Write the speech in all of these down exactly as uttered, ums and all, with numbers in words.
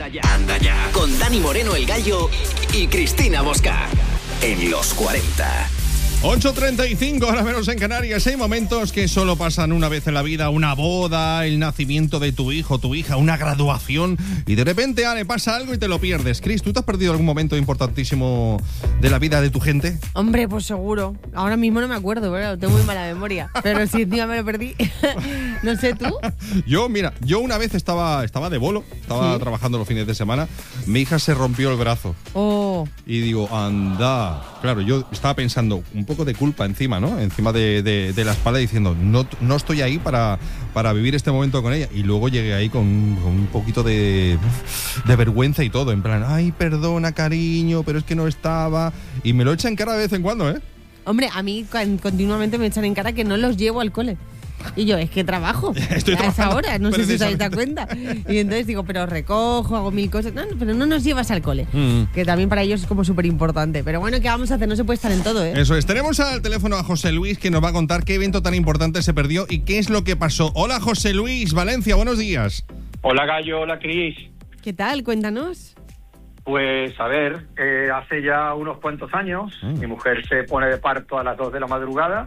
Anda ya, anda ya. Con Dani Moreno, el Gallo, y Cristina Bosca. En los cuarenta. ocho treinta y cinco, ahora menos en Canarias. Hay momentos que solo pasan una vez en la vida: una boda, el nacimiento de tu hijo, tu hija, una graduación, y de repente ah, le pasa algo y te lo pierdes. Cris, ¿tú te has perdido algún momento importantísimo de la vida de tu gente? Hombre, pues seguro. Ahora mismo no me acuerdo, pero tengo muy mala memoria. Pero si encima me lo perdí. No sé, ¿tú? Yo, mira, yo una vez estaba, estaba de bolo, estaba ¿Sí? trabajando los fines de semana. Mi hija se rompió el brazo. Oh. Y digo, anda. Claro, yo estaba pensando un poco de culpa encima, ¿no? Encima de, de, de la espalda, diciendo, no, no estoy ahí para, para vivir este momento con ella. Y luego llegué ahí con, con un poquito de, de vergüenza y todo. En plan, ay, perdona, cariño, pero es que no estaba. Y me lo echan en cara de vez en cuando, ¿eh? Hombre, a mí continuamente me echan en cara que no los llevo al cole. Y yo, es que trabajo Estoy a esa hora, no sé si os habéis dado cuenta. Y entonces digo, pero recojo, hago mil cosas. No, pero no nos llevas al cole, mm. que también para ellos es como súper importante. Pero bueno, ¿qué vamos a hacer? No se puede estar en todo, ¿eh? Eso es. Tenemos al teléfono a José Luis, que nos va a contar qué evento tan importante se perdió y qué es lo que pasó. Hola, José Luis, Valencia, buenos días. Hola, Gallo, hola, Cris. ¿Qué tal? Cuéntanos. Pues, a ver, eh, hace ya unos cuantos años, mm. mi mujer se pone de parto a las dos de la madrugada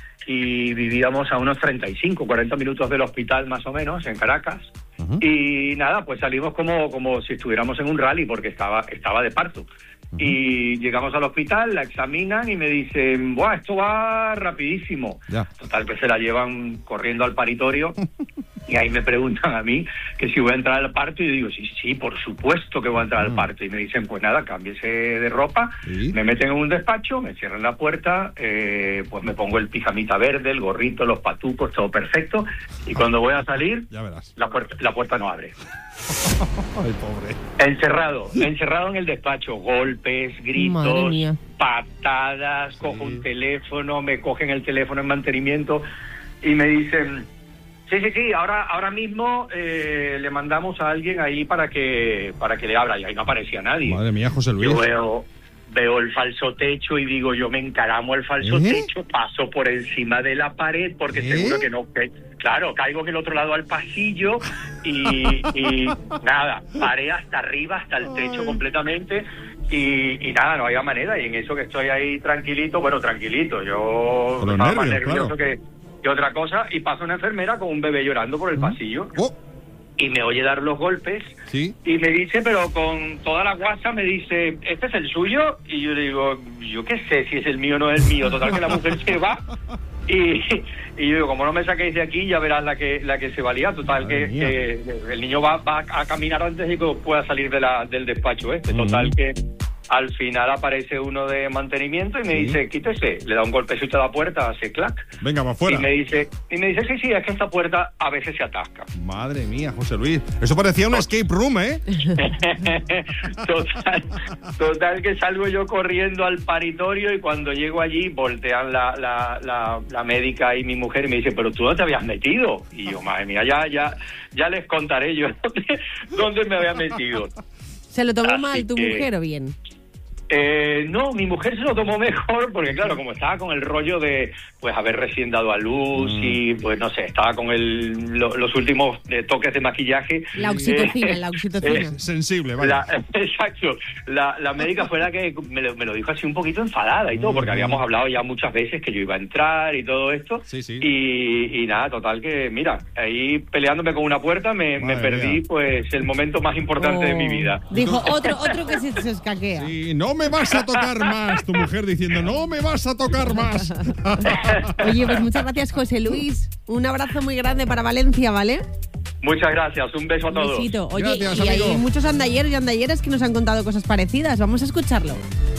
y vivíamos a unos treinta y cinco, cuarenta minutos del hospital más o menos, en Caracas. Uh-huh. Y nada, pues salimos como, como si estuviéramos en un rally porque estaba, estaba de parto. Uh-huh. Y llegamos al hospital, la examinan y me dicen, ¡buah, esto va rapidísimo! Ya. Total, que se la llevan corriendo al paritorio. Y ahí me preguntan a mí que si voy a entrar al parto, y yo digo, sí, sí, por supuesto que voy a entrar mm. al parto. Y me dicen, pues nada, cámbiese de ropa, ¿Sí? me meten en un despacho, me cierran la puerta, eh, pues me pongo el pijamita verde, el gorrito, los patucos, todo perfecto. Y cuando voy a salir, ya verás. La puerta, la puerta no abre. Ay, pobre. Encerrado, encerrado en el despacho, golpes, gritos, patadas, sí. Cojo un teléfono, me cogen el teléfono en mantenimiento y me dicen... Sí, sí, sí, ahora ahora mismo eh, le mandamos a alguien ahí para que para que le abra, y ahí no aparecía nadie. Madre mía, José Luis. Yo veo, veo el falso techo y digo, yo me encaramo al falso ¿Eh? techo, paso por encima de la pared, porque ¿Eh? seguro que no... Que, claro, caigo en el otro lado al pasillo y, y nada, paré hasta arriba, hasta el techo Ay. completamente... Y, y nada, no había manera, y en eso que estoy ahí tranquilito, bueno, tranquilito, yo Con estaba nervios, más nervioso claro. que... y otra cosa, y pasa una enfermera con un bebé llorando por el pasillo, oh. y me oye dar los golpes, ¿Sí? y me dice, pero con toda la guasa, me dice, ¿este es el suyo? Y yo le digo, yo qué sé si es el mío o no es el mío, total que la mujer se va, y, y yo digo, como no me saquéis de aquí, ya verás la que la que se valía, total que, que el niño va, va a caminar antes de que pueda salir de la, del despacho este, total mm. que... Al final aparece uno de mantenimiento y me ¿Sí? dice, quítese, le da un golpecito a la puerta, hace clac. Venga, va afuera. Y me dice, y me dice, sí, sí, es que esta puerta a veces se atasca. Madre mía, José Luis. Eso parecía un escape room, ¿eh? total, total que salgo yo corriendo al paritorio y cuando llego allí voltean la, la, la, la médica y mi mujer y me dice, pero tú no te habías metido. Y yo, madre mía, ya, ya, ya les contaré yo dónde, dónde me había metido. ¿Se lo tomó Así mal tu que... mujer o bien? Eh, no, mi mujer se lo tomó mejor porque claro, como estaba con el rollo de pues haber recién dado a luz mm. y pues no sé, estaba con el, lo, los últimos eh, toques de maquillaje. La oxitocina, eh, la oxitocina. Eh, Sensible, vale. La, exacto. La, la médica fue la que me lo, me lo dijo así un poquito enfadada y todo, mm. porque habíamos hablado ya muchas veces que yo iba a entrar y todo esto. Sí, sí. Y, y nada, total que, mira, ahí peleándome con una puerta me, me perdí mía. pues el momento más importante oh. de mi vida. Dijo, otro, otro que se, se escaquea. Sí, no me vas a tocar más, tu mujer diciendo, no me vas a tocar más. Oye, pues muchas gracias, José Luis. Un abrazo muy grande para Valencia, ¿vale? Muchas gracias, un beso a un todos. Besito. Oye, gracias, y amigo. hay muchos andalleros y andalleras que nos han contado cosas parecidas. Vamos a escucharlo.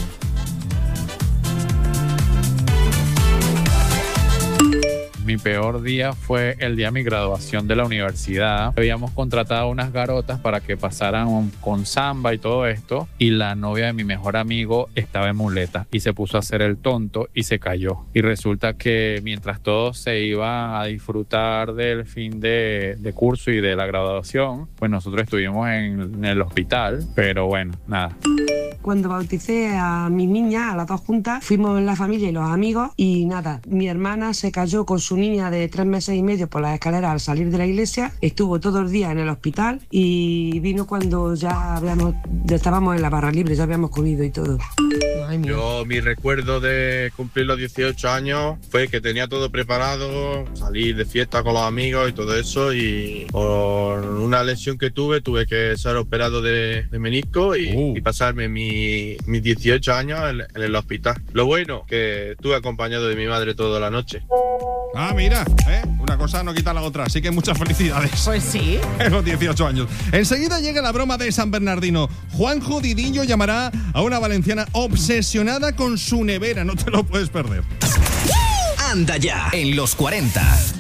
Mi peor día fue el día de mi graduación de la universidad. Habíamos contratado unas garotas para que pasaran con samba y todo esto, y la novia de mi mejor amigo estaba en muleta y se puso a hacer el tonto y se cayó. Y resulta que mientras todos se iban a disfrutar del fin de, de curso y de la graduación, pues nosotros estuvimos en, en el hospital, pero bueno, nada. cuando bauticé a mis niñas, a las dos juntas, fuimos la familia y los amigos y nada, mi hermana se cayó con su niña de tres meses y medio por las escaleras al salir de la iglesia, estuvo todo el día en el hospital y vino cuando ya habíamos, ya estábamos en la barra libre, ya habíamos comido y todo. Ay, mía. Yo, mi recuerdo de cumplir los dieciocho años fue que tenía todo preparado, salir de fiesta con los amigos y todo eso, y por una lesión que tuve, tuve que ser operado de, de menisco y, uh. y pasarme mi, mis dieciocho años en, en el hospital. Lo bueno, que estuve acompañado de mi madre toda la noche. Ah, mira, ¿eh? Una cosa no quita la otra, así que muchas felicidades. Pues sí. En los dieciocho años. Enseguida llega la broma de San Bernardino. Juanjo Didillo llamará a una valenciana obsesionada con su nevera. No te lo puedes perder. Anda ya, en los cuarenta.